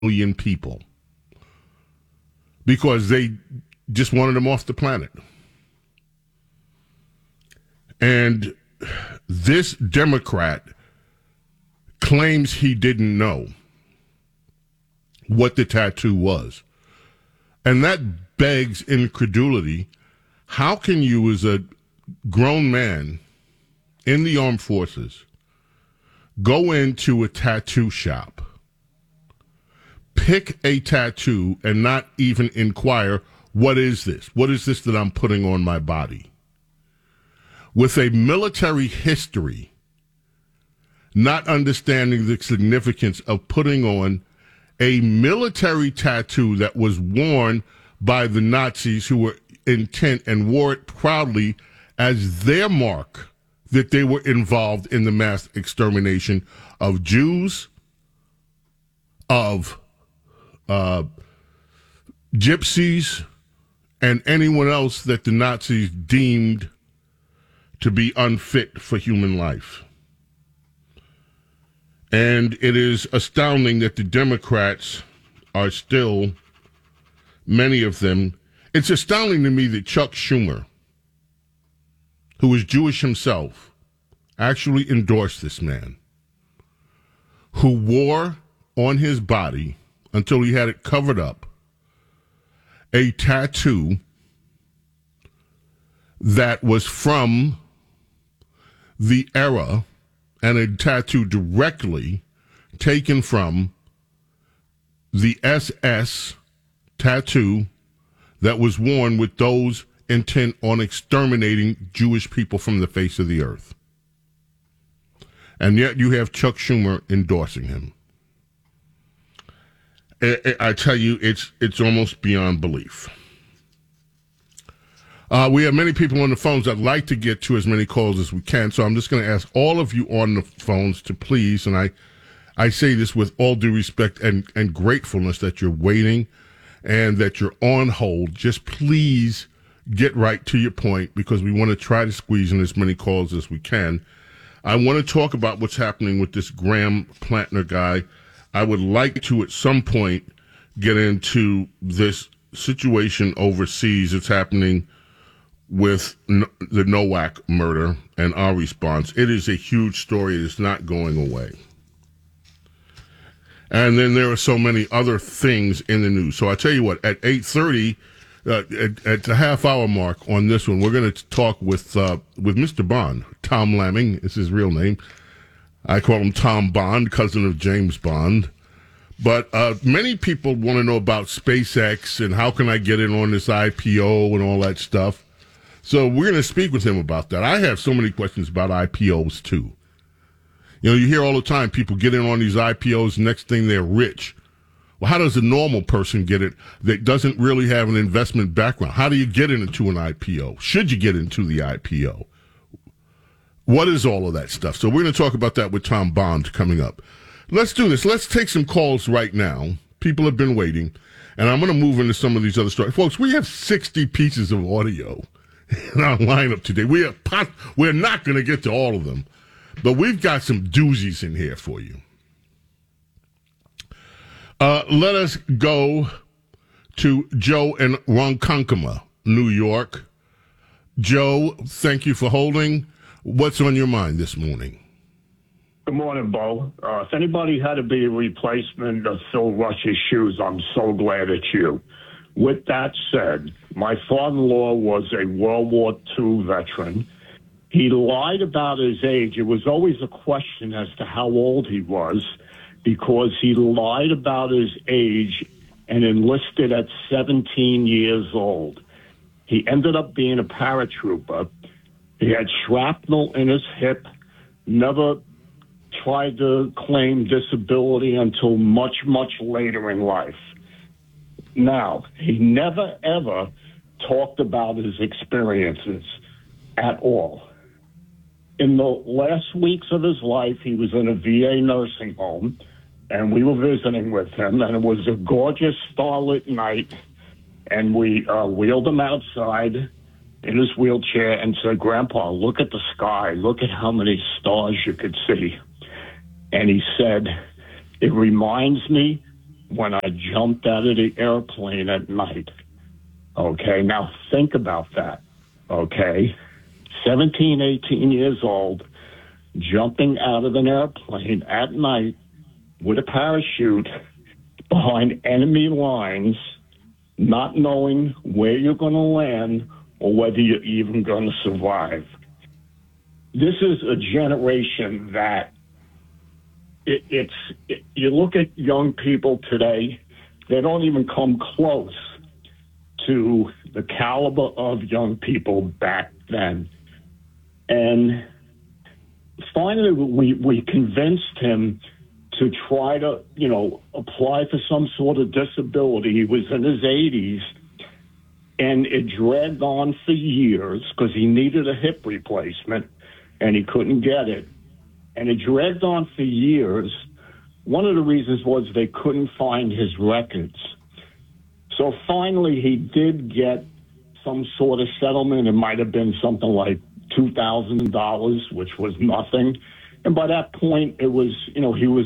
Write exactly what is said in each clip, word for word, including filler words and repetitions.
million people because they just wanted him off the planet. And this Democrat claims he didn't know what the tattoo was. And that begs incredulity. How can you, as a grown man in the armed forces, go into a tattoo shop, pick a tattoo, and not even inquire, what is this? What is this that I'm putting on my body? With a military history, not understanding the significance of putting on a military tattoo that was worn by the Nazis who were intent and wore it proudly as their mark that they were involved in the mass extermination of Jews, of uh, gypsies, and anyone else that the Nazis deemed to be unfit for human life. And it is astounding that the Democrats are still, many of them, it's astounding to me that Chuck Schumer, who is Jewish himself, actually endorsed this man, who wore on his body, until he had it covered up, a tattoo that was from the era, and a tattoo directly taken from the S S tattoo that was worn with those intent on exterminating Jewish people from the face of the earth. And yet you have Chuck Schumer endorsing him. I, I tell you, it's it's almost beyond belief. Uh, we have many people on the phones. I'd like to get to as many calls as we can, so I'm just going to ask all of you on the phones to please, and I, I say this with all due respect and, and gratefulness that you're waiting and that you're on hold. Just please get right to your point, because we want to try to squeeze in as many calls as we can. I want to talk about what's happening with this Graham Plantner guy. I would like to, at some point, get into this situation overseas that's happening with the Nowak murder and our response. It is a huge story. It is not going away. And then there are so many other things in the news. So I tell you what, at eight thirty, uh, at, at the half-hour mark on this one, we're going to talk with uh, with Mister Bond. Tom Lamming is his real name. I call him Tom Bond, cousin of James Bond. But uh, many people want to know about SpaceX and how can I get in on this I P O and all that stuff. So we're going to speak with him about that. I have so many questions about I P Os, too. You know, you hear all the time people get in on these I P Os, next thing they're rich. Well, how does a normal person get it that doesn't really have an investment background? How do you get into an I P O? Should you get into the I P O? What is all of that stuff? So we're going to talk about that with Tom Bond coming up. Let's do this. Let's take some calls right now. People have been waiting, and I'm going to move into some of these other stories. Folks, we have sixty pieces of audio in our lineup today. We are pot- we're not going to get to all of them, but we've got some doozies in here for you. Uh, let us go to Joe in Ronkonkoma, New York. Joe, thank you for holding. What's on your mind this morning? Good morning, Bo. Uh, if anybody had to be a replacement of Phil Rush's shoes, I'm so glad it's you. With that said, my father-in-law was a World War Two veteran. He lied about his age. It was always a question as to how old he was, because he lied about his age and enlisted at seventeen years old. He ended up being a paratrooper. He had shrapnel in his hip, never tried to claim disability until much, much later in life. Now, he never, ever talked about his experiences at all. In the last weeks of his life, he was in a V A nursing home, and we were visiting with him, and it was a gorgeous starlit night, and we uh, wheeled him outside in his wheelchair and said, "Grandpa, look at the sky. Look at how many stars you could see." And he said, "It reminds me when I jumped out of the airplane at night. Okay, now think about that. Okay, seventeen, eighteen years old, jumping out of an airplane at night with a parachute behind enemy lines, not knowing where you're going to land or whether you're even going to survive. This is a generation that it, it's, it, you look at young people today, they don't even come close to the caliber of young people back then. And finally, we, we convinced him to try to, you know, apply for some sort of disability. He was in his eighties, and it dragged on for years because he needed a hip replacement, and he couldn't get it. And it dragged on for years. One of the reasons was they couldn't find his records. So finally, he did get some sort of settlement. It might have been something like two thousand dollars, which was nothing. And by that point, it was, you know, he was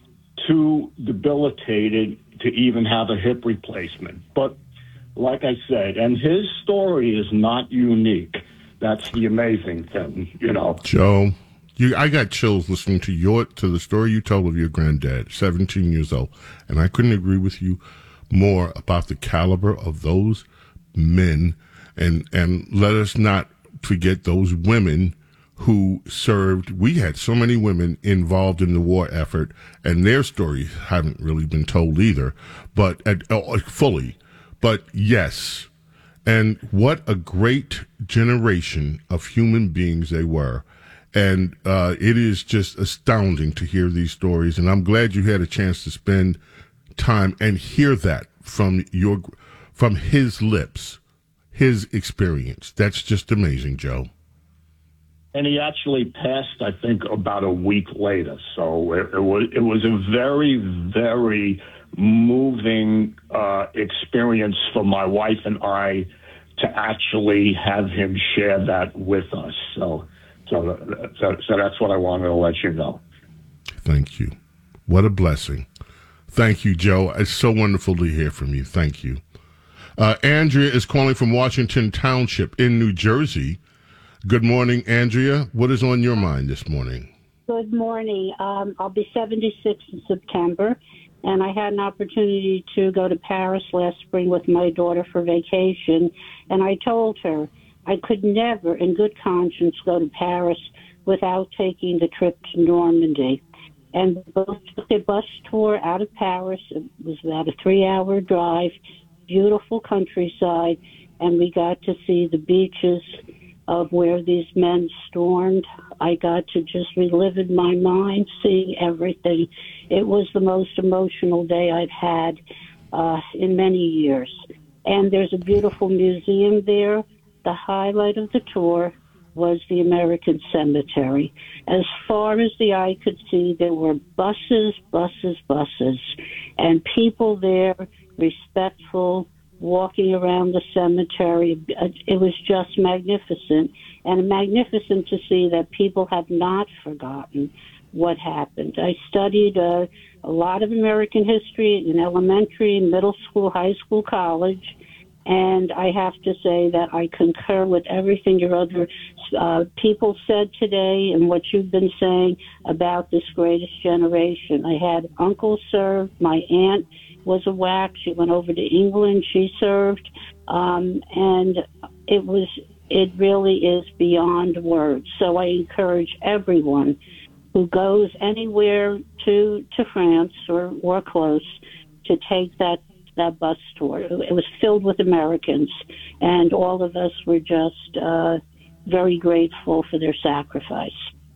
too debilitated to even have a hip replacement. But like I said, and his story is not unique. That's the amazing thing, you know. Joe, you, I got chills listening to your to the story you told of your granddad, seventeen years old, and I couldn't agree with you more about the caliber of those men, and and let us not forget those women who served. We had so many women involved in the war effort, and their stories haven't really been told either, but at, uh, fully. But yes, and what a great generation of human beings they were. And uh, it is just astounding to hear these stories, and I'm glad you had a chance to spend time and hear that from your from his lips, his experience. That's just amazing, Joe. And he actually passed, I think, about a week later. So it, it was it was a very, very moving uh, experience for my wife and I to actually have him share that with us. So, so, so, so that's what I wanted to let you know. Thank you. What a blessing. Thank you, Joe. It's so wonderful to hear from you. Thank you. Uh, Andrea is calling from Washington Township in New Jersey. Good morning, Andrea. What is on your mind this morning? Good morning. Um, I'll be seventy-six in September, and I had an opportunity to go to Paris last spring with my daughter for vacation, and I told her I could never, in good conscience, go to Paris without taking the trip to Normandy. And we both took a bus tour out of Paris. It was about a three-hour drive, beautiful countryside, and we got to see the beaches of where these men stormed. I got to just relive in my mind, seeing everything. It was the most emotional day I've had uh, in many years. And there's a beautiful museum there. The highlight of the tour was the American Cemetery. As far as the eye could see, there were buses, buses, buses, and people there, respectful, walking around the cemetery. It was just magnificent, and magnificent to see that people have not forgotten what happened. I studied uh, a lot of American history in elementary, middle school, high school, college, and I have to say that I concur with everything your other uh, people said today and what you've been saying about this greatest generation. I had uncles serve, my aunt was a W A C. She went over to England. She served. Um, and it was, it really is beyond words. So I encourage everyone who goes anywhere to, to France or, or close to take that, that bus tour. It was filled with Americans, and all of us were just uh, very grateful for their sacrifice.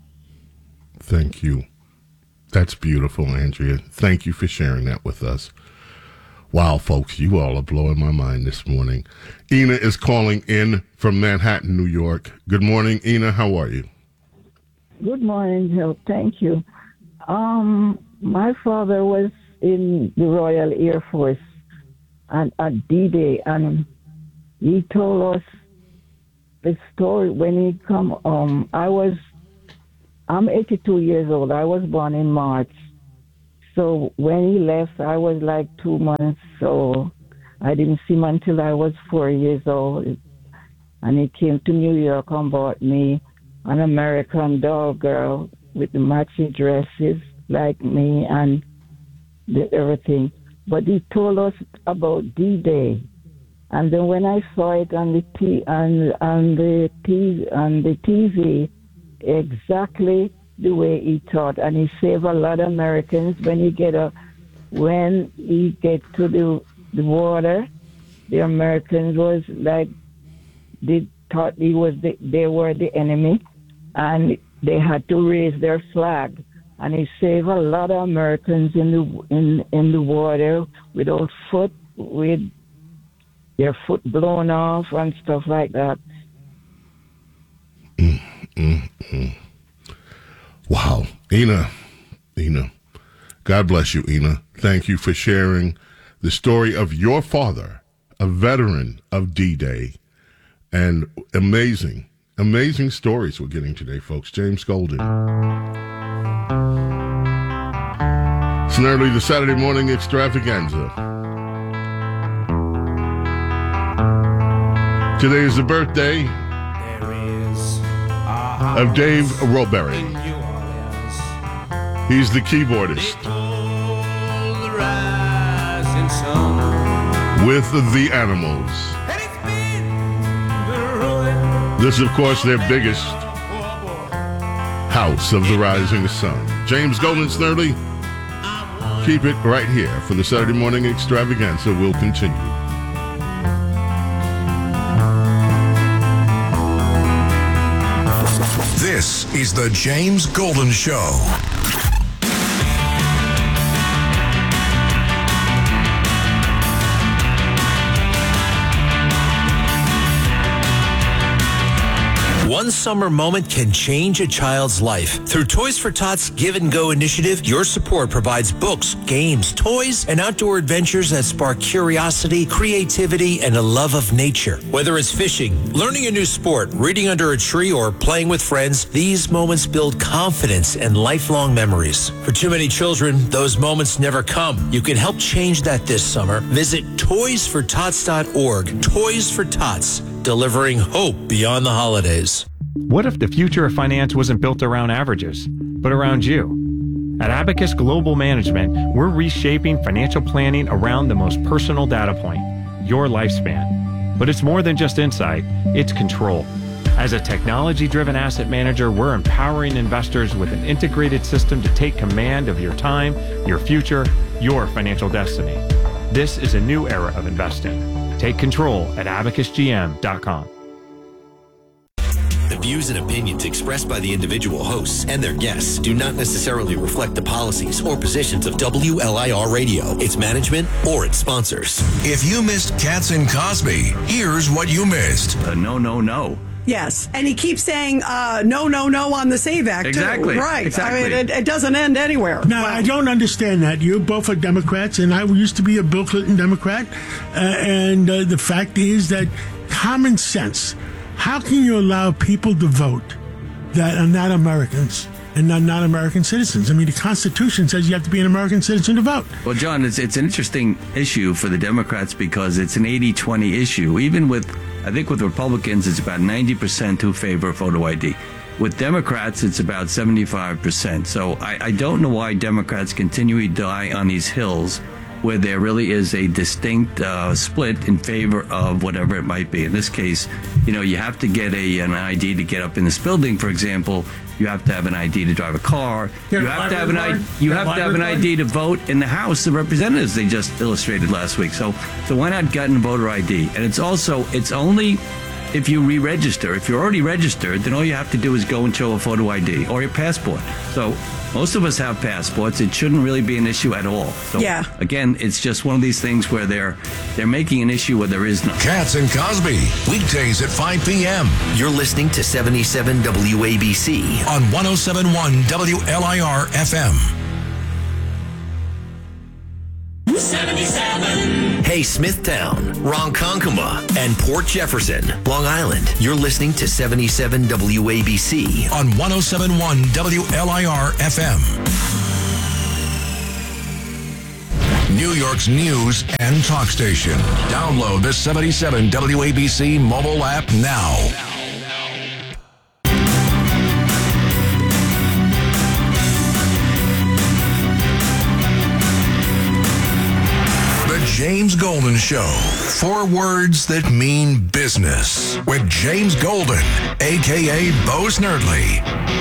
Thank you. That's beautiful, Andrea. Thank you for sharing that with us. Wow, folks, you all are blowing my mind this morning. Ina is calling in from Manhattan, New York. Good morning, Ina. How are you? Good morning, Joe. Thank you. Um, my father was in the Royal Air Force at, at D-Day, and he told us the story when he come. Um, I was, I'm eighty-two years old. I was born in March. So when he left, I was like two months, so I didn't see him until I was four years old. And he came to New York and bought me an American Doll girl with the matching dresses like me and the, everything. But he told us about D-Day. And then when I saw it on the T on, on the T on the T V, exactly the way he thought, and he saved a lot of Americans when he get a when he get to the the water. The Americans was like they thought he was the, they were the enemy, and they had to raise their flag. And he saved a lot of Americans in the in in the water without foot with their foot blown off and stuff like that. Mm, mm, mm. Wow. Ina, Ina, God bless you, Ina. Thank you for sharing the story of your father, a veteran of D-Day, and amazing, amazing stories we're getting today, folks. James Golden. It's nearly the Saturday morning extravaganza. Today is the birthday of Dave Robery. He's the keyboardist with the Animals. This is, of course, their biggest house of the rising sun. James Golden Snerdley, keep it right here for the Saturday morning extravaganza. We'll continue. This is the James Golden Show. One summer moment can change a child's life. Through Toys for Tots Give and Go initiative, your support provides books, games, toys, and outdoor adventures that spark curiosity, creativity, and a love of nature. Whether it's fishing, learning a new sport, reading under a tree, or playing with friends, these moments build confidence and lifelong memories. For too many children, those moments never come. You can help change that this summer. Visit toys for tots dot org. Toys for Tots, delivering hope beyond the holidays. What if the future of finance wasn't built around averages, but around you? At Abacus Global Management, we're reshaping financial planning around the most personal data point, your lifespan. But it's more than just insight, it's control. As a technology-driven asset manager, we're empowering investors with an integrated system to take command of your time, your future, your financial destiny. This is a new era of investing. Take control at abacus g m dot com. The views and opinions expressed by the individual hosts and their guests do not necessarily reflect the policies or positions of W L I R Radio, its management, or its sponsors. If you missed Katz and Cosby, here's what you missed. Uh, no, no, no. Yes, and he keeps saying uh, no, no, no on the SAVE Act, exactly. too. Right. Exactly. I mean, it, it doesn't end anywhere. Now, well, I don't understand that. You both are Democrats, and I used to be a Bill Clinton Democrat. Uh, and uh, the fact is that common sense, how can you allow people to vote that are not Americans and not, not American citizens? I mean, the Constitution says you have to be an American citizen to vote. Well, John, it's, it's an interesting issue for the Democrats because it's an eighty twenty issue. Even with, I think with Republicans, it's about ninety percent who favor photo I D. With Democrats, it's about seventy-five percent. So I, I don't know why Democrats continually die on these hills where there really is a distinct uh, split in favor of whatever it might be. In this case, you know, you have to get a an I D to get up in this building, for example. You have to have an I D to drive a car. You have to have an I D. You have to have an I D to vote in the House of Representatives. They just illustrated last week. So, so why not get a voter I D? And it's also it's only if you re-register. If you're already registered, then all you have to do is go and show a photo I D or your passport. So most of us have passports. It shouldn't really be an issue at all. So yeah. Again, it's just one of these things where they're they're making an issue where there is none. Katz and Cosby, weekdays at five p.m. You're listening to seventy-seven W A B C on one oh seven point one W L I R F M. seventy-seven. Hey, Smithtown, Ronkonkoma, and Port Jefferson, Long Island. You're listening to seventy-seven W A B C on one oh seven point one W L I R F M. New York's news and talk station. Download the seventy-seven W A B C mobile app now. The James Golden Show. Four words that mean business. With James Golden, a k a. Bo Snerdley.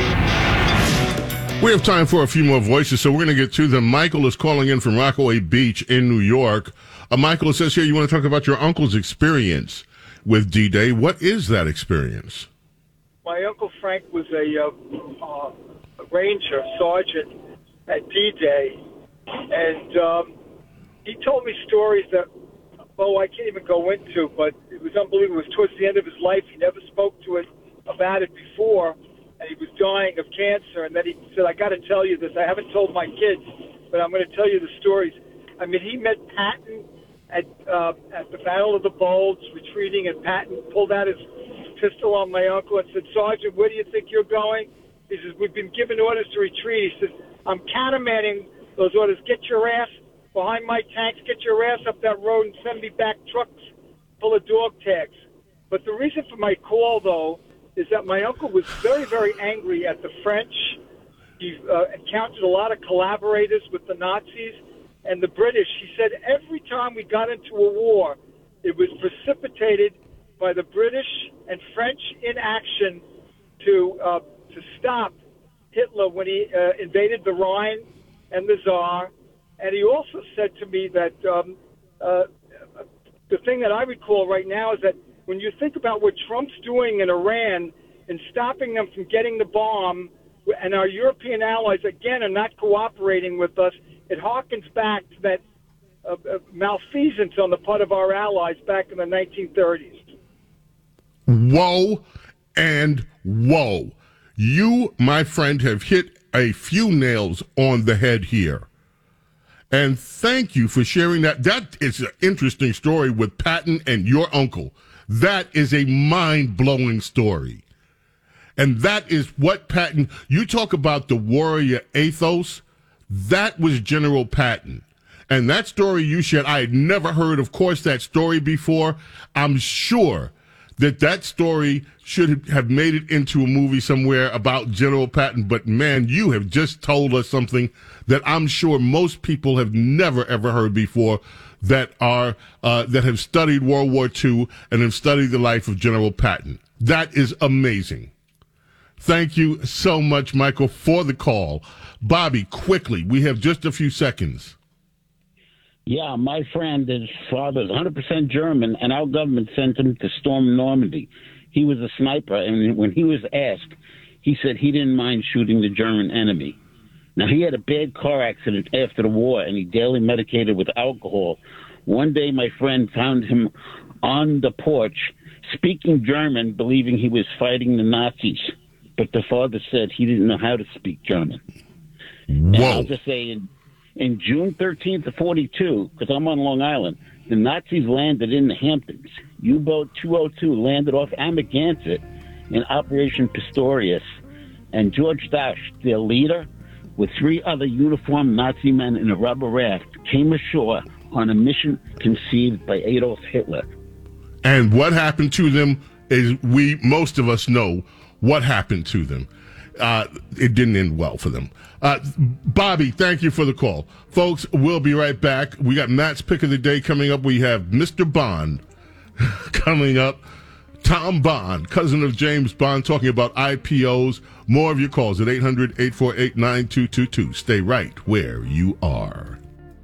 We have time for a few more voices, so we're going to get to them. Michael is calling in from Rockaway Beach in New York. Uh, Michael, it says here you want to talk about your uncle's experience with D-Day. What is that experience? My Uncle Frank was a, uh, uh, a ranger, sergeant at D-Day, and um, he told me stories that, oh, I can't even go into, but it was unbelievable. It was towards the end of his life. He never spoke to it about it before. And he was dying of cancer, and then he said, I got to tell you this. I haven't told my kids, but I'm going to tell you the stories. I mean, he met Patton at uh, at the Battle of the Bulge, retreating, and Patton pulled out his pistol on my uncle and said, Sergeant, where do you think you're going? He says, we've been given orders to retreat. He says, I'm countermanding those orders. Get your ass behind my tanks. Get your ass up that road and send me back trucks full of dog tags. But the reason for my call, though, is that my uncle was very, very angry at the French. He uh, encountered a lot of collaborators with the Nazis and the British. He said every time we got into a war, it was precipitated by the British and French inaction to uh, to stop Hitler when he uh, invaded the Rhine and the Tsar. And he also said to me that um, uh, the thing that I recall right now is that when you think about what Trump's doing in Iran and stopping them from getting the bomb, and our European allies, again, are not cooperating with us, it harkens back to that uh, uh, malfeasance on the part of our allies back in the nineteen thirties. Whoa and whoa. You, my friend, have hit a few nails on the head here. And thank you for sharing that. That is an interesting story with Patton and your uncle. That is a mind-blowing story. And that is what Patton, you talk about the warrior ethos, that was General Patton. And that story you shared, I had never heard, of course, that story before. I'm sure that that story should have made it into a movie somewhere about General Patton. But, man, you have just told us something that I'm sure most people have never, ever heard before, that are uh, that have studied World War Two and have studied the life of General Patton. That is amazing. Thank you so much, Michael, for the call. Bobby, quickly, we have just a few seconds. Yeah, my friend, his father is one hundred percent German, and our government sent him to storm Normandy. He was a sniper, and when he was asked, he said he didn't mind shooting the German enemy. Now, he had a bad car accident after the war, and he daily medicated with alcohol. One day, my friend found him on the porch speaking German, believing he was fighting the Nazis. But the father said he didn't know how to speak German. Whoa. And I'll just say, in, in June thirteenth of forty-two, because I'm on Long Island, the Nazis landed in the Hamptons. U-boat two oh two landed off Amagansett in Operation Pistorius. And George Dasch, their leader, with three other uniformed Nazi men in a rubber raft, came ashore on a mission conceived by Adolf Hitler. And what happened to them is we, most of us know what happened to them. Uh, it didn't end well for them. Uh, Bobby, thank you for the call. Folks, we'll be right back. We got Matt's Pick of the Day coming up. We have Mister Bond coming up. Tom Bond, cousin of James Bond, talking about I P Os. More of your calls at eight hundred, eight four eight, nine two two two. Stay right where you are.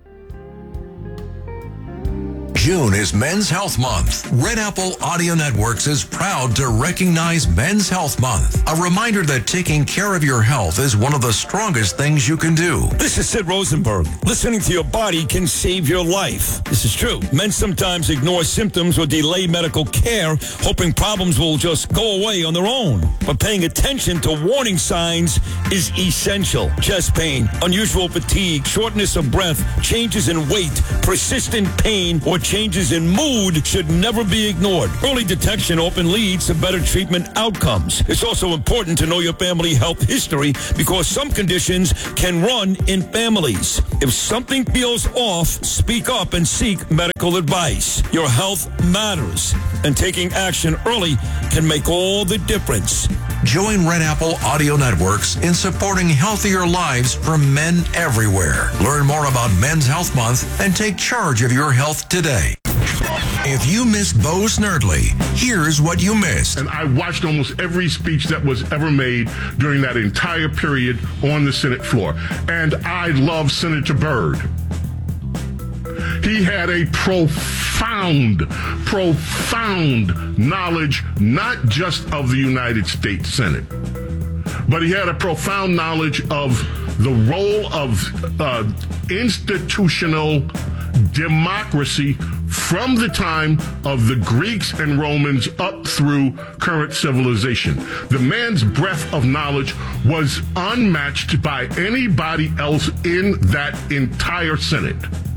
June is Men's Health Month. Red Apple Audio Networks is proud to recognize Men's Health Month. A reminder that taking care of your health is one of the strongest things you can do. This is Sid Rosenberg. Listening to your body can save your life. This is true. Men sometimes ignore symptoms or delay medical care, hoping problems will just go away on their own. But paying attention to warning signs is essential. Chest pain, unusual fatigue, shortness of breath, changes in weight, persistent pain, or changes in mood should never be ignored. Early detection often leads to better treatment outcomes. It's also important to know your family health history because some conditions can run in families. If something feels off, speak up and seek medical advice. Your health matters, and taking action early can make all the difference. Join Red Apple Audio Networks in supporting healthier lives for men everywhere. Learn more about Men's Health Month and take charge of your health today. If you missed Bo Snerdley, here's what you missed. And I watched almost every speech that was ever made during that entire period on the Senate floor. And I love Senator Byrd. He had a profound, profound knowledge, not just of the United States Senate, but he had a profound knowledge of the role of uh, institutional democracy from the time of the Greeks and Romans up through current civilization. The man's breadth of knowledge was unmatched by anybody else in that entire Senate.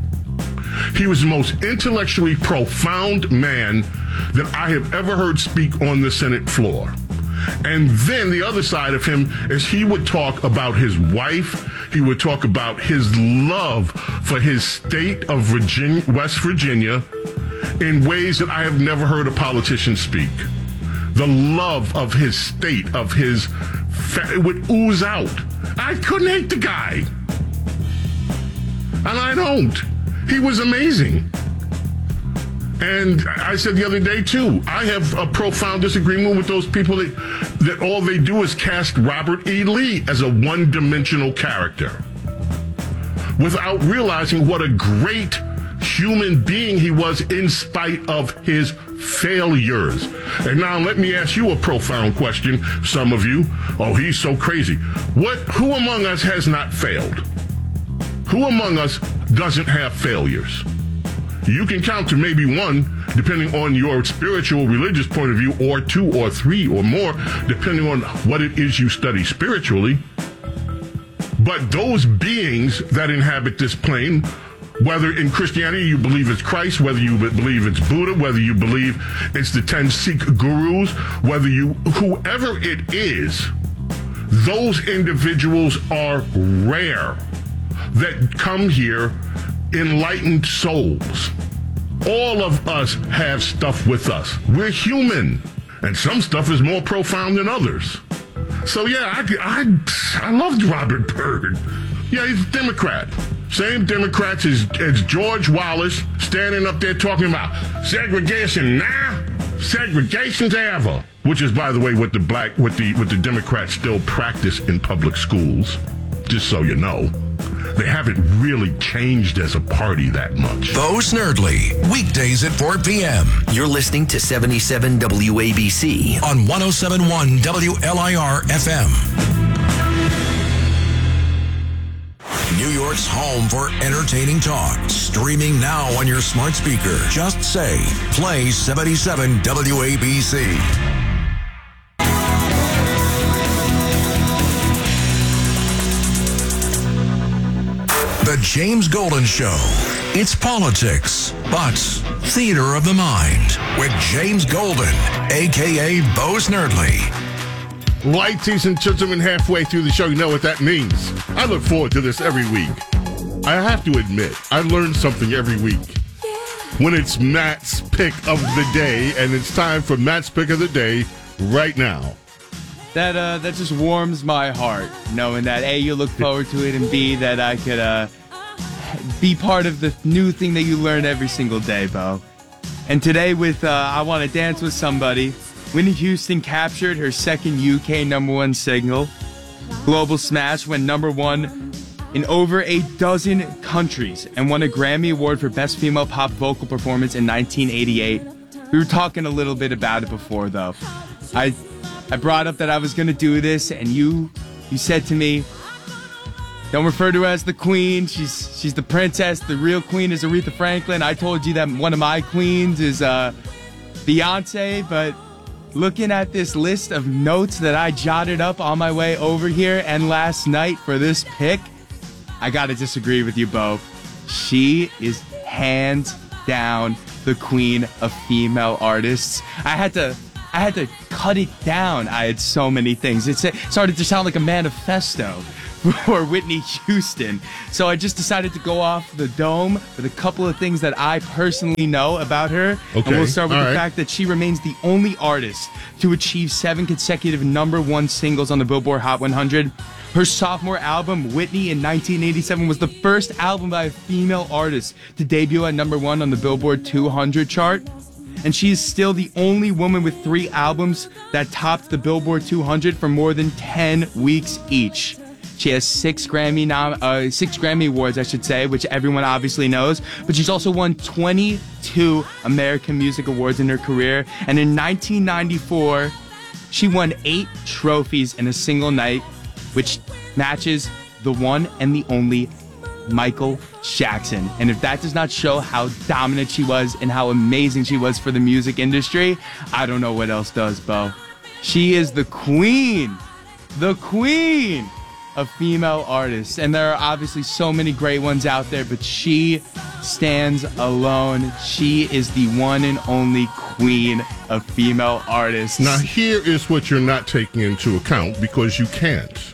He was the most intellectually profound man that I have ever heard speak on the Senate floor. And then the other side of him is he would talk about his wife. He would talk about his love for his state of Virginia, West Virginia, in ways that I have never heard a politician speak. The love of his state, of his, fa- it would ooze out. I couldn't hate the guy. And I don't. He was amazing. And I said the other day, too, I have a profound disagreement with those people that, that all they do is cast Robert E. Lee as a one-dimensional character without realizing what a great human being he was in spite of his failures. And now let me ask you a profound question, some of you. Oh, he's so crazy. What? Who among us has not failed? Who among us doesn't have failures? You can count to maybe one, depending on your spiritual, religious point of view, or two or three or more, depending on what it is you study spiritually. But those beings that inhabit this plane, whether in Christianity you believe it's Christ, whether you believe it's Buddha, whether you believe it's the ten Sikh gurus, whether you, whoever it is, those individuals are rare that come here enlightened souls. All of us have stuff with us. We're human, and some stuff is more profound than others. So yeah, I, I, I loved Robert Byrd. Yeah, he's a Democrat. Same Democrats as, as George Wallace standing up there talking about segregation now, segregation's ever. Which is, by the way, what the black, what the what the Democrats still practice in public schools. Just so you know. They haven't really changed as a party that much. Bo Snerdley, weekdays at four p.m. You're listening to seventy-seven W A B C on one oh seven point one W L I R F M. New York's home for entertaining talk. Streaming now on your smart speaker. Just say, play seventy-seven W A B C. The James Golden Show. It's politics, but theater of the mind with James Golden, a k a. Bo Snerdley. Ladies and gentlemen, halfway through the show, you know what that means. I look forward to this every week. I have to admit, I learn something every week. When it's Matt's pick of the day, and it's time for Matt's pick of the day right now. That uh, that just warms my heart, knowing that A, you look forward to it, and B, that I could uh, be part of the new thing that you learn every single day, Bo. And today with uh, I Want to Dance with Somebody, Whitney Houston captured her second U K number one single. Global Smash went number one in over a dozen countries and won a Grammy Award for Best Female Pop Vocal Performance in nineteen eighty-eight. We were talking a little bit about it before, though. I... I brought up that I was going to do this, and you you said to me, don't refer to her as the queen. She's she's the princess. The real queen is Aretha Franklin. I told you that one of my queens is uh, Beyonce, but looking at this list of notes that I jotted up on my way over here and last night for this pick, I got to disagree with you, Bo. She is hands down the queen of female artists. I had to I had to cut it down. I had so many things. It started to sound like a manifesto for Whitney Houston. So I just decided to go off the dome with a couple of things that I personally know about her. Okay. And we'll start with All the right. fact that she remains the only artist to achieve seven consecutive number one singles on the Billboard Hot one hundred. Her sophomore album, Whitney, in nineteen eighty-seven, was the first album by a female artist to debut at number one on the Billboard two hundred chart. And she is still the only woman with three albums that topped the Billboard two hundred for more than ten weeks each. She has six Grammy nom- uh, six Grammy Awards, I should say, which everyone obviously knows. But she's also won twenty-two American Music Awards in her career. And in nineteen ninety-four, she won eight trophies in a single night, which matches the one and the only Michael Jackson. And if that does not show how dominant she was and how amazing she was for the music industry, I don't know what else does, Bo. She is the queen, the queen of female artists. And there are obviously so many great ones out there, but she stands alone. She is the one and only queen of female artists. Now, here is what you're not taking into account because you can't.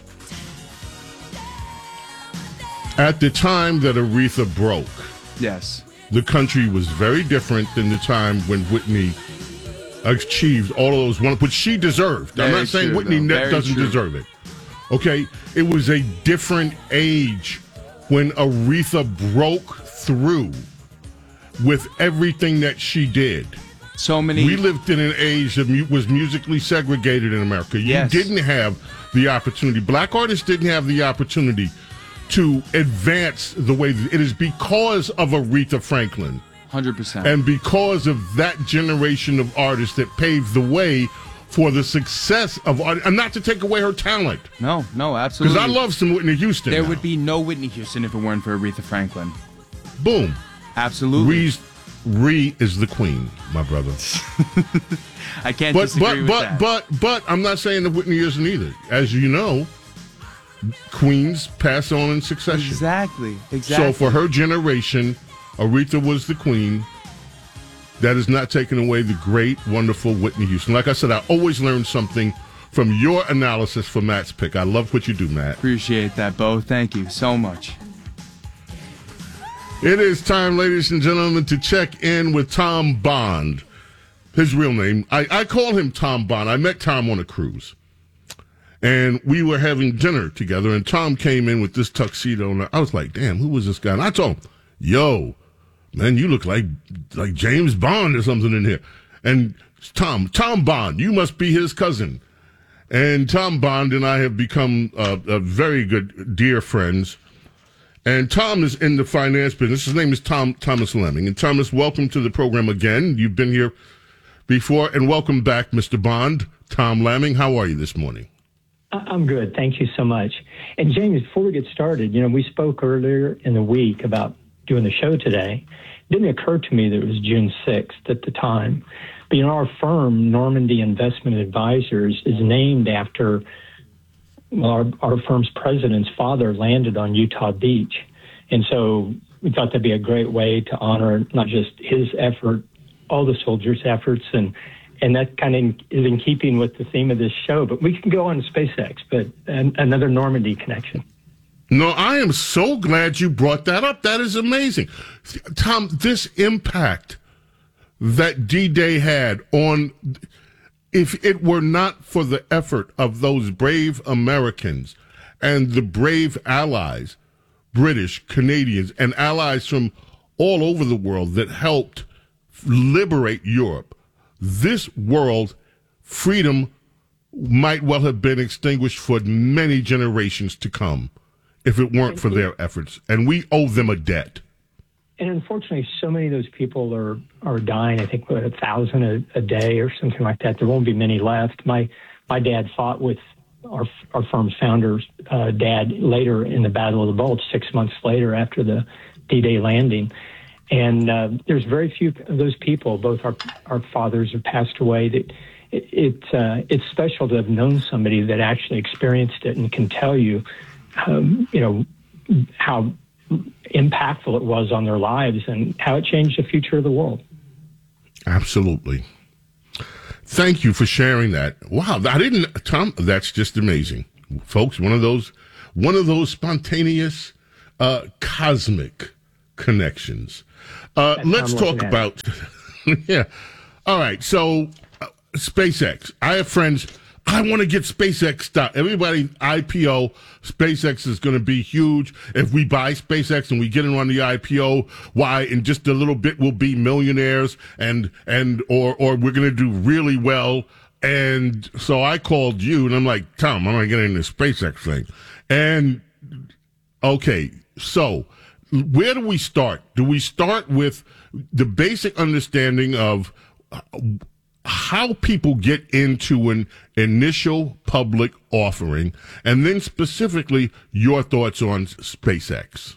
At the time that Aretha broke, yes, the country was very different than the time when Whitney achieved all of those one, which she deserved. I'm Very not saying true, Whitney though. ne- Very doesn't true. deserve it. Okay, it was a different age when Aretha broke through with everything that she did. So many. We lived in an age that mu- was musically segregated in America. You Yes. didn't have the opportunity. Black artists didn't have the opportunity to advance the way that it is because of Aretha Franklin. one hundred percent. And because of that generation of artists that paved the way for the success of art, and not to take away her talent. No, no, absolutely. Because I love some Whitney Houston. There now. would be no Whitney Houston if it weren't for Aretha Franklin. Boom. Absolutely. Ree's, Ree is the queen, my brother. I can't but disagree but with but that. but but I'm not saying that Whitney isn't either. As you know, queens pass on in succession. Exactly. Exactly. So for her generation, Aretha was the queen. That is not taking away the great, wonderful Whitney Houston. Like I said, I always learn something from your analysis for Matt's pick. I love what you do, Matt. Appreciate that, Bo. Thank you so much. It is time, ladies and gentlemen, to check in with Tom Bond. His real name. I, I call him Tom Bond. I met Tom on a cruise. And we were having dinner together, and Tom came in with this tuxedo, and I was like, damn, who was this guy? And I told him, yo, man, you look like like James Bond or something in here. And Tom, Tom Bond, you must be his cousin. And Tom Bond and I have become uh, uh, very good, dear friends. And Tom is in the finance business. His name is Tom Thomas Lemming. And Thomas, welcome to the program again. You've been here before, and welcome back, Mister Bond. Tom Lemming, how are you this morning? I'm good. Thank you so much. And James, before we get started, you know, we spoke earlier in the week about doing the show today. It didn't occur to me that it was June sixth at the time. But, you know, our firm, Normandy Investment Advisors, is named after, well, our, our firm's president's father landed on Utah Beach. And so we thought that'd be a great way to honor not just his effort, all the soldiers' efforts, and And that kind of is in keeping with the theme of this show. But we can go on to SpaceX, but an, another Normandy connection. No, I am so glad you brought that up. That is amazing. Tom, this impact that D-Day had on, if it were not for the effort of those brave Americans and the brave allies, British, Canadians, and allies from all over the world that helped liberate Europe, this world, freedom might well have been extinguished for many generations to come if it weren't for their efforts. And we owe them a debt. And unfortunately, so many of those people are, are dying. I think what, a thousand a, a day or something like that. There won't be many left. My my dad fought with our our firm's founder's uh, dad later in the Battle of the Bulge, six months later after the D-Day landing. And uh, there's very few of those people. Both our our fathers have passed away. That it, it uh, it's special to have known somebody that actually experienced it and can tell you, um, you know, how impactful it was on their lives and how it changed the future of the world. Absolutely. Thank you for sharing that. Wow, I didn't, Tom. That's just amazing, folks. One of those, one of those spontaneous, uh, cosmic connections. Uh, let's talk about. Yeah. All right. So, uh, SpaceX. I have friends. I want to get SpaceX stock. Everybody I P O. SpaceX is going to be huge. If we buy SpaceX and we get in on the I P O, why, in just a little bit, we'll be millionaires and, and, or, or we're going to do really well. And so I called you and I'm like, Tom, I'm going to get in this SpaceX thing. And okay, so where do we start? Do we start with the basic understanding of how people get into an initial public offering, and then specifically your thoughts on SpaceX?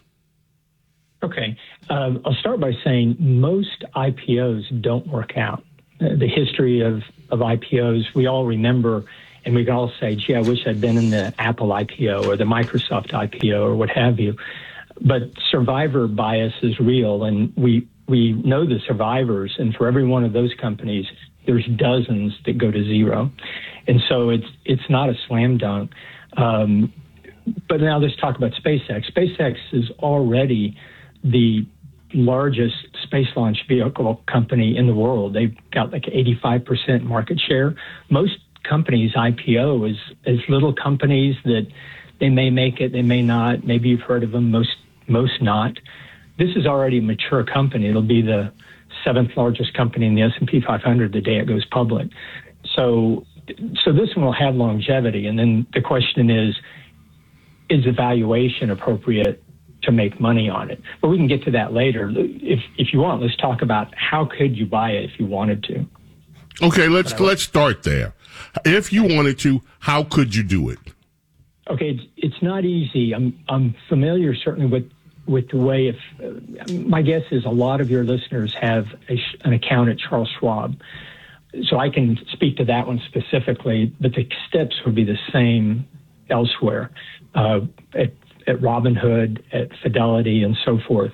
Okay. Um, I'll start by saying most I P Os don't work out. Uh, the history of, of I P Os, we all remember, and we can all say, gee, I wish I'd been in the Apple I P O or the Microsoft I P O or what have you. But survivor bias is real, and we, we know the survivors, and for every one of those companies, there's dozens that go to zero. And so it's it's not a slam dunk. Um, but now let's talk about SpaceX. SpaceX is already the largest space launch vehicle company in the world. They've got like eighty-five percent market share. Most companies I P O as, as little companies that they may make it, they may not. Maybe you've heard of them, most most not. This is already a mature company. It'll be the seventh largest company in the S and P five hundred the day it goes public. So, so this one will have longevity. And then the question is, is the valuation appropriate to make money on it? But we can get to that later. If if you want, let's talk about how could you buy it if you wanted to. Okay, let's let's start there. If you wanted to, how could you do it? Okay, it's, it's not easy. I'm I'm familiar certainly with with the way, if uh, my guess is a lot of your listeners have a, an account at Charles Schwab. So I can speak to that one specifically, but the steps would be the same elsewhere, uh, at, at Robinhood, at Fidelity, and so forth.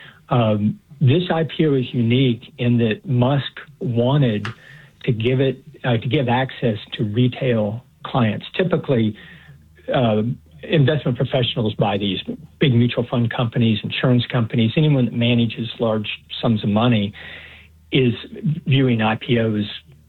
Um, this I P O is unique in that Musk wanted to give it, uh, to give access to retail clients. Typically, uh, investment professionals buy these big mutual fund companies, insurance companies, anyone that manages large sums of money is viewing I P Os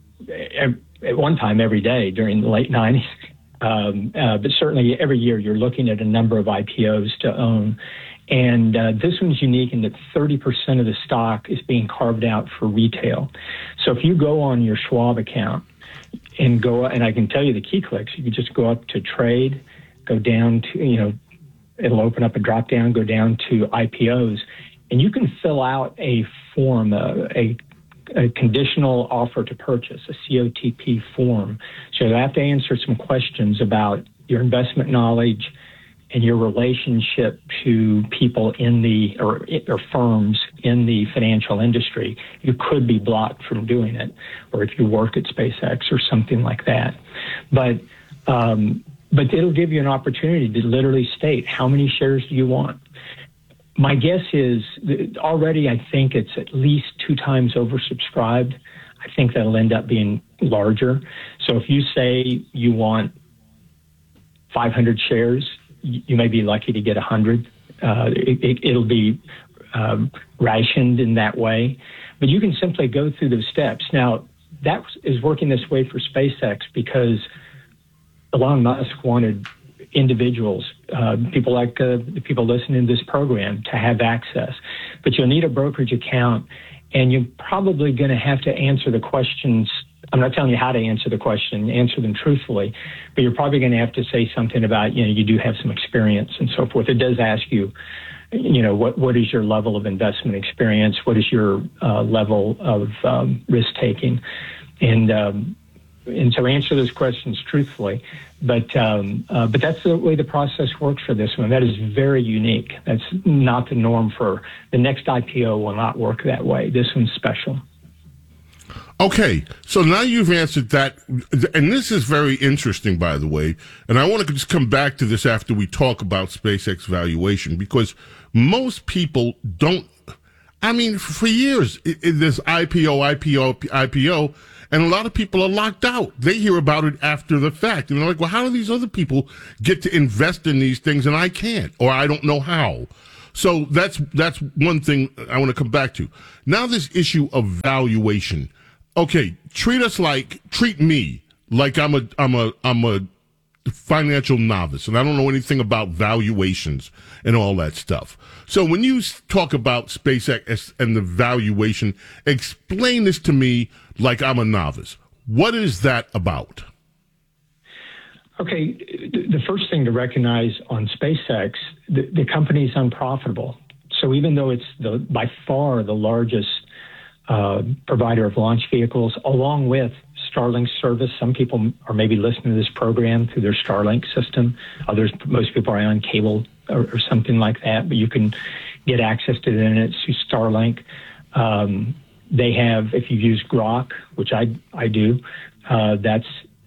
at one time every day during the late nineties. Um, uh, but certainly every year you're looking at a number of I P Os to own. And uh, this one's unique in that thirty percent of the stock is being carved out for retail. So if you go on your Schwab account and go, and I can tell you the key clicks, you can just go up to trade, go down to, you know, it'll open up a drop down, go down to I P Os, and you can fill out a form, a, a, a conditional offer to purchase, a C O T P form. So you have to answer some questions about your investment knowledge and your relationship to people in the, or, or firms in the financial industry. You could be blocked from doing it, or if you work at SpaceX or something like that. But, um, But it'll give you an opportunity to literally state how many shares do you want. My guess is that already I think it's at least two times oversubscribed. I think that'll end up being larger. So if you say you want five hundred shares, you may be lucky to get one hundred. Uh, it, it, it'll be um, rationed in that way. But you can simply go through those steps. Now, that is working this way for SpaceX because Elon Musk wanted individuals, uh, people like uh, the people listening to this program, to have access. But you'll need a brokerage account, and you're probably going to have to answer the questions. I'm not telling you how to answer the question, answer them truthfully, but you're probably going to have to say something about, you know, you do have some experience and so forth. It does ask you, you know, what, what is your level of investment experience? What is your uh, level of um, risk taking? And, um, And so answer those questions truthfully, but um, uh, but that's the way the process works for this one. That is very unique. That's not the norm for the next I P O. Will not work that way. This one's special. Okay, so now you've answered that, and this is very interesting, by the way, and I want to just come back to this after we talk about SpaceX valuation, because most people don't, I mean, for years, it, it, this I P O, I P O, I P O, and a lot of people are locked out. They hear about it after the fact, and they're like, well, how do these other people get to invest in these things, and I can't, or I don't know how? So that's that's one thing I want to come back to. Now this issue of valuation. Okay, treat us like, treat me like I'm a, I'm a, I'm a financial novice and I don't know anything about valuations and all that stuff. So when you talk about SpaceX and the valuation, explain this to me like I'm a novice. What is that about? Okay, the first thing to recognize on SpaceX, the, the company is unprofitable. So even though it's the by far the largest Uh, provider of launch vehicles, along with Starlink service. Some people are maybe listening to this program through their Starlink system. Others, most people are on cable or, or something like that, but you can get access to the internet through Starlink. Um, they have, if you use Grok, which I I do, uh, that's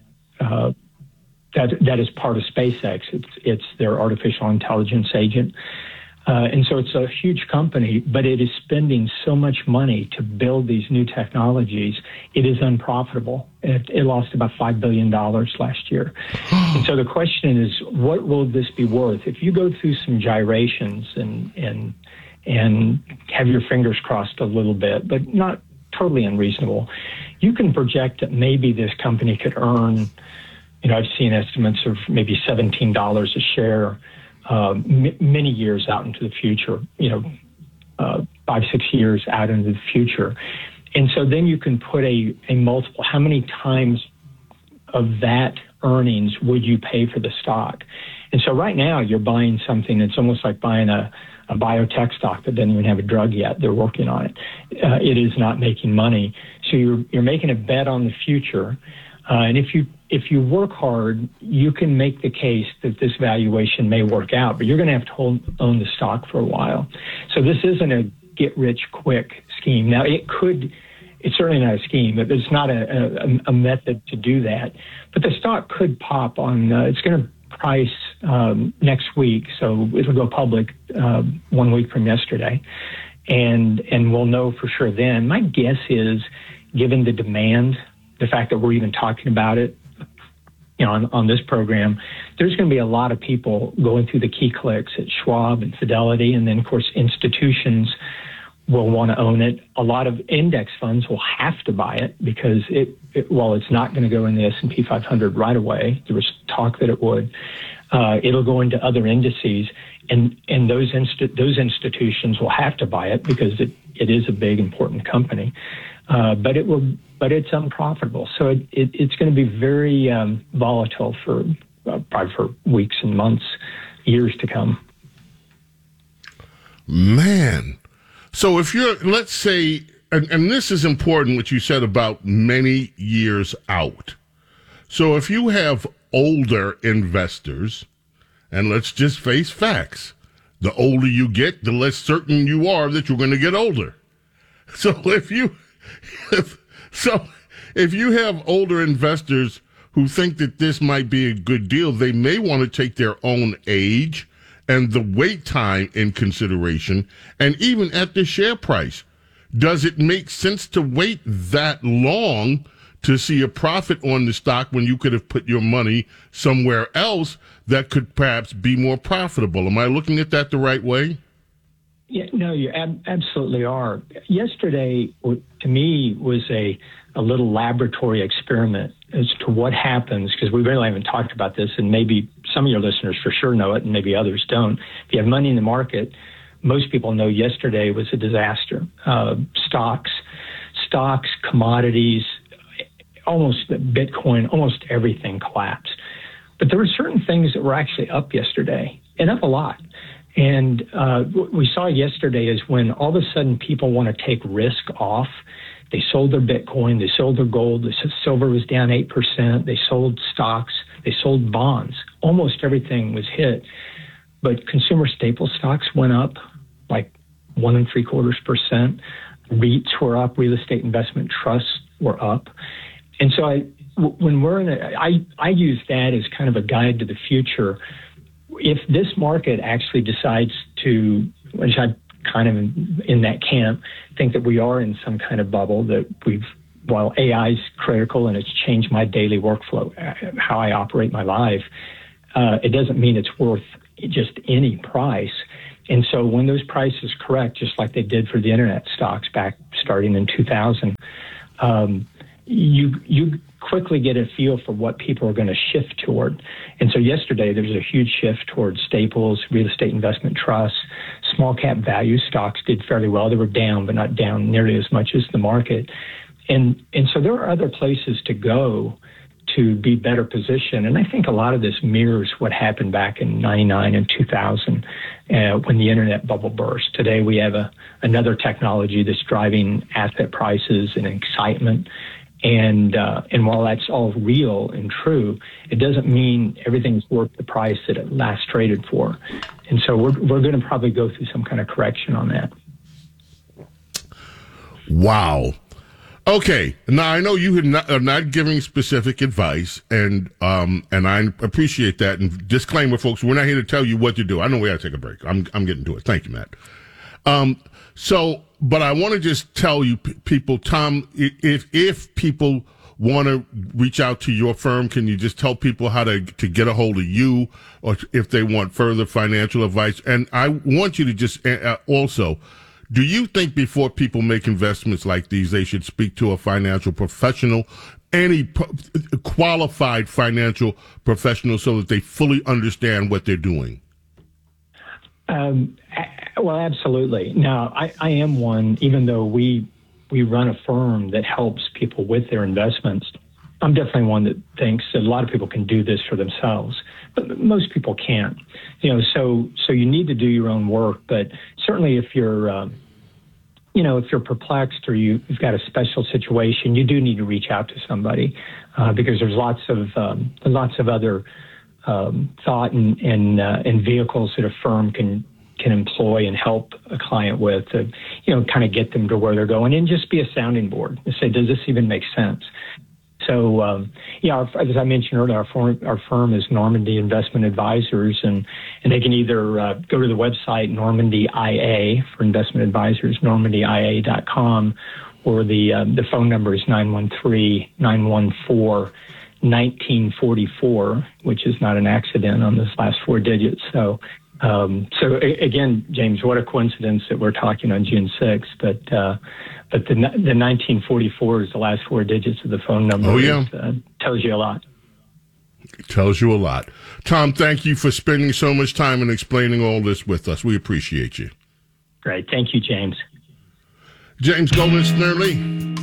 uh, that that is part of SpaceX. It's it's their artificial intelligence agent. Uh, and so it's a huge company, but it is spending so much money to build these new technologies. It is unprofitable. It, it lost about five billion dollars last year. And so the question is, what will this be worth? If you go through some gyrations and, and, and have your fingers crossed a little bit, but not totally unreasonable, you can project that maybe this company could earn, you know, I've seen estimates of maybe seventeen dollars a share Uh, m- many years out into the future, you know, uh, five, six years out into the future. And so then you can put a, a multiple. How many times of that earnings would you pay for the stock? And so right now you're buying something that's almost like buying a, a biotech stock that doesn't even have a drug yet. They're working on it. Uh, it is not making money. So you're, you're making a bet on the future. Uh, and if you if you work hard, you can make the case that this valuation may work out, but you're going to have to hold, own the stock for a while. So this isn't a get-rich-quick scheme. Now, it could, it's certainly not a scheme, but it's not a, a, a method to do that. But the stock could pop on, uh, it's going to price um, next week, so it'll go public uh, one week from yesterday, and and we'll know for sure then. My guess is, given the demand, the fact that we're even talking about it, you know, on, on this program, there's going to be a lot of people going through the key clicks at Schwab and Fidelity, and then, of course, institutions will want to own it. A lot of index funds will have to buy it because it, it while it's not going to go in the S and P five hundred right away, there was talk that it would, uh, it'll go into other indices, and, and those insti- those institutions will have to buy it because it, it is a big, important company. Uh, but it will, but it's unprofitable. So it, it, it's going to be very um, volatile for uh, probably for weeks and months, years to come. Man. So if you're, let's say, and, and this is important, what you said about many years out. So if you have older investors, and let's just face facts, the older you get, the less certain you are that you're going to get older. So if you, If, so if you have older investors who think that this might be a good deal, they may want to take their own age and the wait time in consideration, and even at the share price. Does it make sense to wait that long to see a profit on the stock when you could have put your money somewhere else that could perhaps be more profitable? Am I looking at that the right way? Yeah, no, you ab- absolutely are. Yesterday, to me, was a, a little laboratory experiment as to what happens, because we really haven't talked about this, and maybe some of your listeners for sure know it, and maybe others don't. If you have money in the market, most people know yesterday was a disaster. Uh, stocks, stocks, commodities, almost Bitcoin, almost everything collapsed. But there were certain things that were actually up yesterday, and up a lot. And uh, what we saw yesterday is when all of a sudden people want to take risk off. They sold their Bitcoin, they sold their gold, the silver was down eight percent, they sold stocks, they sold bonds. Almost everything was hit. But consumer staple stocks went up like one and three quarters percent. REITs were up, real estate investment trusts were up. And so I, when we're in a, I, I use that as kind of a guide to the future. If this market actually decides to, which I kind of in, in that camp, think that we are in some kind of bubble, that we've, while A I is critical and it's changed my daily workflow, how I operate my life, uh, it doesn't mean it's worth just any price. And so when those prices correct, just like they did for the internet stocks back starting in two thousand, um, you you quickly get a feel for what people are going to shift toward. And so yesterday there was a huge shift towards staples, real estate investment trusts, small cap value stocks did fairly well. They were down, but not down nearly as much as the market. And and so there are other places to go to be better positioned. And I think a lot of this mirrors what happened back in ninety-nine and two thousand uh, when the internet bubble burst. Today we have a another technology that's driving asset prices and excitement. And uh, and while that's all real and true, it doesn't mean everything's worth the price that it last traded for. And so we're we're going to probably go through some kind of correction on that. Wow. Okay. Now I know you not, are not giving specific advice, and um and I appreciate that. And disclaimer, folks, we're not here to tell you what to do. I know we got to take a break. I'm I'm getting to it. Thank you, Matt. Um. So, but I want to just tell you, p- people, Tom, if if people want to reach out to your firm, can you just tell people how to to get a hold of you, or if they want further financial advice? And I want you to just uh, also, do you think before people make investments like these, they should speak to a financial professional, any pro- qualified financial professional, so that they fully understand what they're doing? Um, well, absolutely. Now, I, I am one, even though we we run a firm that helps people with their investments, I'm definitely one that thinks that a lot of people can do this for themselves, but most people can't. You know, so so you need to do your own work, but certainly if you're, um, you know, if you're perplexed or you, you've got a special situation, you do need to reach out to somebody uh, because there's lots of um, lots of other Um, thought and and, uh, and vehicles that a firm can can employ and help a client with to, you know, kind of get them to where they're going, and just be a sounding board and say, does this even make sense? So, um, yeah, our, as I mentioned earlier, our firm, our firm is Normandy Investment Advisors, and, and they can either uh, go to the website Normandy I A for investment advisors, normandy I A dot com, or the um, the phone number is nine one three, nine one four, nineteen forty-four, which is not an accident on those last four digits. So, um, so a- again, James, what a coincidence that we're talking on June sixth. But uh, but the the nineteen forty-four is the last four digits of the phone number. Oh yeah, it, uh, tells you a lot. It tells you a lot. Tom, thank you for spending so much time and explaining all this with us. We appreciate you. Great, thank you, James. James Goldman Snerdley,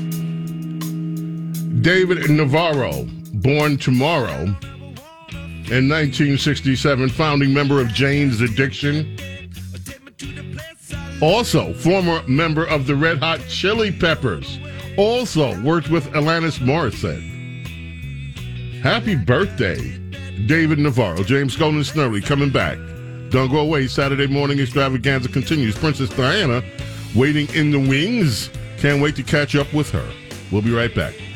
David Navarro. Born tomorrow in nineteen sixty-seven, founding member of Jane's Addiction. Also, former member of the Red Hot Chili Peppers. Also worked with Alanis Morissette. Happy birthday, David Navarro. James Golden Snerdley coming back. Don't go away. Saturday morning extravaganza continues. Princess Diana waiting in the wings. Can't wait to catch up with her. We'll be right back.